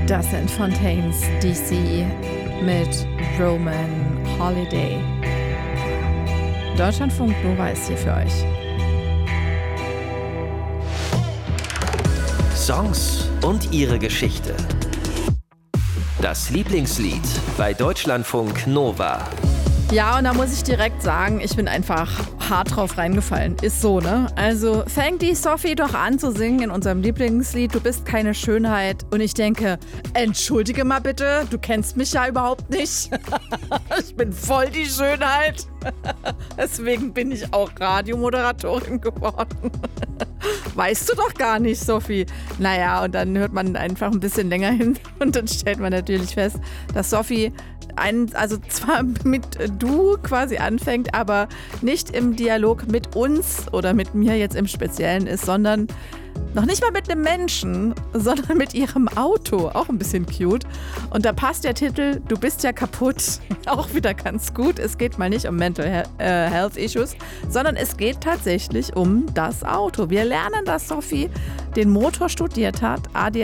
Das sind Fontaines DC mit Roman Holiday. Deutschlandfunk Nova ist hier für euch. Songs und ihre Geschichte. Das Lieblingslied bei Deutschlandfunk Nova. Ja, und da muss ich direkt sagen, ich bin einfach hart drauf reingefallen. Ist so, ne? Also fängt die Sophie doch an zu singen in unserem Lieblingslied Du bist keine Schönheit. Und ich denke, entschuldige mal bitte, du kennst mich ja überhaupt nicht. Ich bin voll die Schönheit. Deswegen bin ich auch Radiomoderatorin geworden. Weißt du doch gar nicht, Sophie. Naja, und dann hört man einfach ein bisschen länger hin und dann stellt man natürlich fest, dass Sophie also zwar mit du quasi anfängt, aber nicht im Dialog mit uns oder mit mir jetzt im Speziellen ist, sondern noch nicht mal mit einem Menschen, sondern mit ihrem Auto. Auch ein bisschen cute. Und da passt der Titel Du bist ja kaputt auch wieder ganz gut. Es geht mal nicht um Mental Health Issues, sondern es geht tatsächlich um das Auto. Wir lernen, dass Sophie den Motor studiert hat,